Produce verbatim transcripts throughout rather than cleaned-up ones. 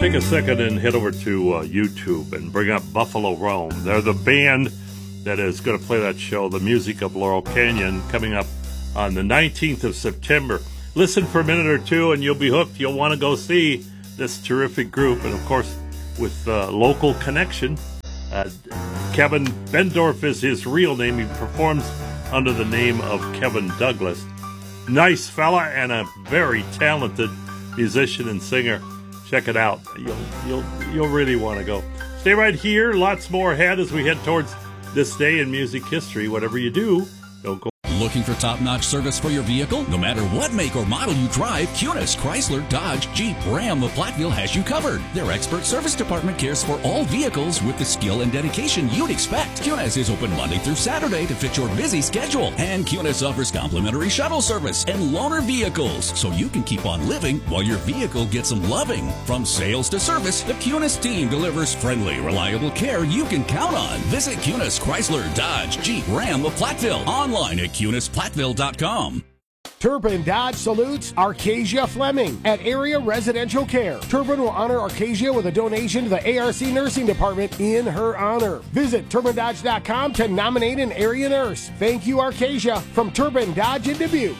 Take a second and head over to uh, YouTube and bring up Buffalo Rome. They're the band that is going to play that show, The Music of Laurel Canyon, coming up on the nineteenth of September. Listen for a minute or two and you'll be hooked. You'll want to go see this terrific group. And, of course, with uh, local connection, uh, Kevin Bendorf is his real name. He performs under the name of Kevin Douglas. Nice fella and a very talented musician and singer. Check it out. You'll you'll you'll really want to go. Stay right here. Lots more ahead as we head towards this day in music history. Whatever you do, don't go. Looking for top-notch service for your vehicle? No matter what make or model you drive, Cunis, Chrysler, Dodge, Jeep, Ram of Platteville has you covered. Their expert service department cares for all vehicles with the skill and dedication you'd expect. Cunis is open Monday through Saturday to fit your busy schedule. And Cunis offers complimentary shuttle service and loaner vehicles, so you can keep on living while your vehicle gets some loving. From sales to service, the Cunis team delivers friendly, reliable care you can count on. Visit Cunis, Chrysler, Dodge, Jeep, Ram of Platteville. Online at Cunis Platteville dot com. Turbin Dodge salutes Arcasia Fleming at Area Residential Care. Turbin will honor Arcasia with a donation to the A R C Nursing Department in her honor. Visit Turbin Dodge dot com to nominate an area nurse. Thank you, Arcasia, from Turbin Dodge in Dubuque.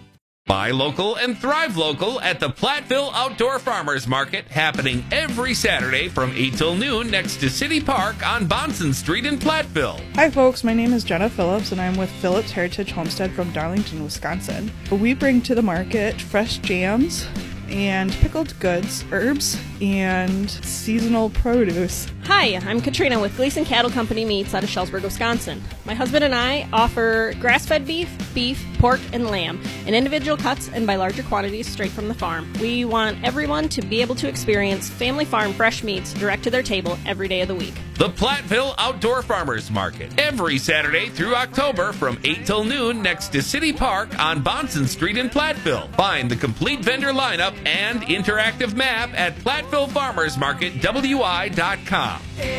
Buy local and thrive local at the Platteville Outdoor Farmers Market, happening every Saturday from eight till noon next to City Park on Bonson Street in Platteville. Hi folks, my name is Jenna Phillips and I'm with Phillips Heritage Homestead from Darlington, Wisconsin. We bring to the market fresh jams and pickled goods, herbs, and seasonal produce. Hi, I'm Katrina with Gleason Cattle Company Meats out of Shellsburg, Wisconsin. My husband and I offer grass-fed beef, beef, pork, and lamb in individual cuts and by larger quantities straight from the farm. We want everyone to be able to experience family farm fresh meats direct to their table every day of the week. The Platteville Outdoor Farmers Market, every Saturday through October from eight till noon next to City Park on Bonson Street in Platteville. Find the complete vendor lineup and interactive map at Platteville Farmers Market W I dot com.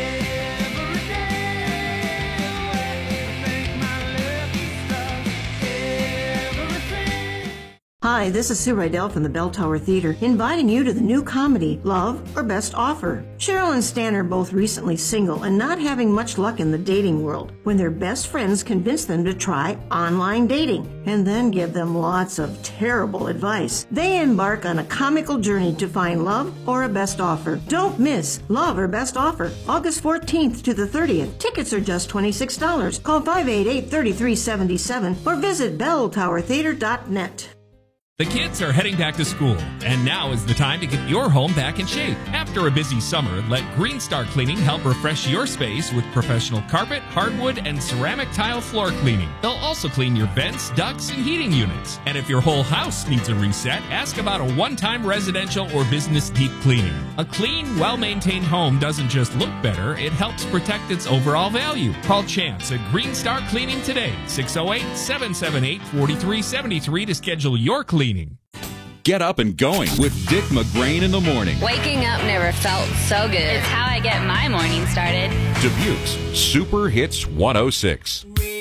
Hi, this is Sue Rydell from the Bell Tower Theater, inviting you to the new comedy, Love or Best Offer. Cheryl and Stan are both recently single and not having much luck in the dating world when their best friends convince them to try online dating and then give them lots of terrible advice. They embark on a comical journey to find love or a best offer. Don't miss Love or Best Offer, August fourteenth to the thirtieth. Tickets are just twenty-six dollars. Call five eight eight, three three seven seven or visit bell tower theater dot net. The kids are heading back to school, and now is the time to get your home back in shape. After a busy summer, let Green Star Cleaning help refresh your space with professional carpet, hardwood, and ceramic tile floor cleaning. They'll also clean your vents, ducts, and heating units. And if your whole house needs a reset, ask about a one-time residential or business deep cleaning. A clean, well-maintained home doesn't just look better, it helps protect its overall value. Call Chance at Green Star Cleaning today, six oh eight, seven seven eight, four three seven three to schedule your cleaning. Get up and going with Dick McGrain in the morning. Waking up never felt so good. It's how I get my morning started. Dubuque's Super Hits one oh six.